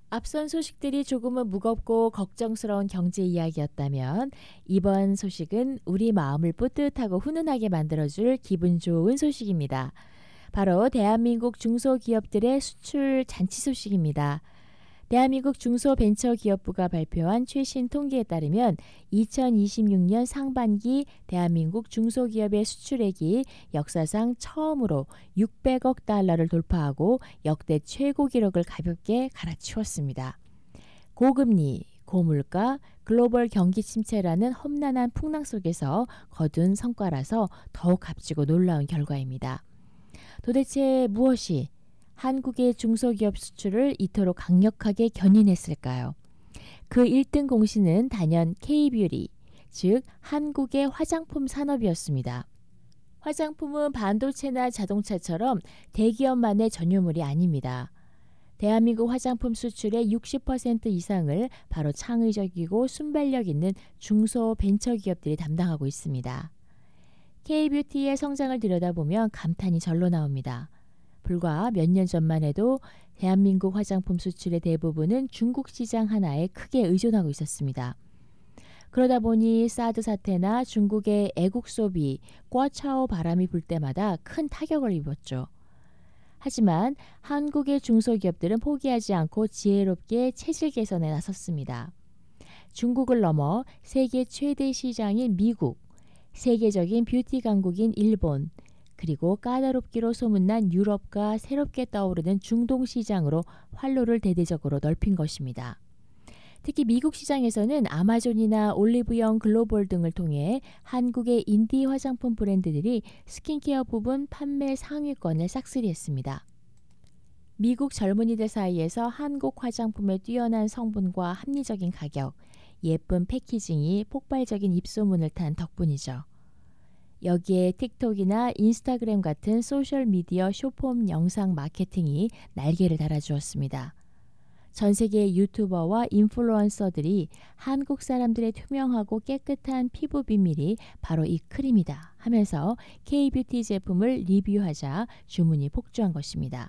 앞선 소식들이 조금은 무겁고 걱정스러운 경제 이야기였다면 이번 소식은 우리 마음을 뿌듯하고 훈훈하게 만들어줄 기분 좋은 소식입니다. 바로 대한민국 중소기업들의 수출 잔치 소식입니다. 대한민국 중소벤처기업부가 발표한 최신 통계에 따르면 2026년 상반기 대한민국 중소기업의 수출액이 역사상 처음으로 600억 달러를 돌파하고 역대 최고 기록을 가볍게 갈아치웠습니다. 고금리, 고물가, 글로벌 경기 침체라는 험난한 풍랑 속에서 거둔 성과라서 더욱 값지고 놀라운 결과입니다. 도대체 무엇이 한국의 중소기업 수출을 이토록 강력하게 견인했을까요? 그 1등 공신은 단연 K뷰티, 즉 한국의 화장품 산업이었습니다. 화장품은 반도체나 자동차처럼 대기업만의 전유물이 아닙니다. 대한민국 화장품 수출의 60% 이상을 바로 창의적이고 순발력 있는 중소벤처기업들이 담당하고 있습니다. K뷰티의 성장을 들여다보면 감탄이 절로 나옵니다. 불과 몇 년 전만 해도 대한민국 화장품 수출의 대부분은 중국 시장 하나에 크게 의존하고 있었습니다. 그러다 보니 사드 사태나 중국의 애국 소비, 꽈차오 바람이 불 때마다 큰 타격을 입었죠. 하지만 한국의 중소기업들은 포기하지 않고 지혜롭게 체질 개선에 나섰습니다. 중국을 넘어 세계 최대 시장인 미국, 세계적인 뷰티 강국인 일본, 그리고 까다롭기로 소문난 유럽과 새롭게 떠오르는 중동 시장으로 활로를 대대적으로 넓힌 것입니다. 특히 미국 시장에서는 아마존이나 올리브영 글로벌 등을 통해 한국의 인디 화장품 브랜드들이 스킨케어 부분 판매 상위권을 싹쓸이했습니다. 미국 젊은이들 사이에서 한국 화장품의 뛰어난 성분과 합리적인 가격, 예쁜 패키징이 폭발적인 입소문을 탄 덕분이죠. 여기에 틱톡이나 인스타그램 같은 소셜미디어 쇼폼 영상 마케팅이 날개를 달아주었습니다. 전 세계 유튜버와 인플루언서들이 한국 사람들의 투명하고 깨끗한 피부 비밀이 바로 이 크림이다 하면서 K뷰티 제품을 리뷰하자 주문이 폭주한 것입니다.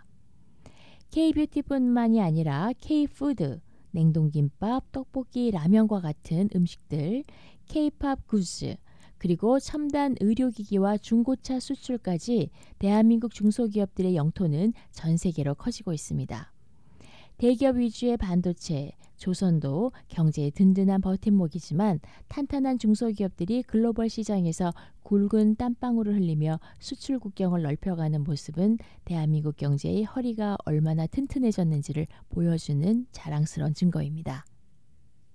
K뷰티뿐만이 아니라 K푸드, 냉동김밥, 떡볶이, 라면과 같은 음식들, K팝 굿즈, 그리고 첨단 의료기기와 중고차 수출까지 대한민국 중소기업들의 영토는 전 세계로 커지고 있습니다. 대기업 위주의 반도체, 조선도 경제의 든든한 버팀목이지만 탄탄한 중소기업들이 글로벌 시장에서 굵은 땀방울을 흘리며 수출 국경을 넓혀가는 모습은 대한민국 경제의 허리가 얼마나 튼튼해졌는지를 보여주는 자랑스러운 증거입니다.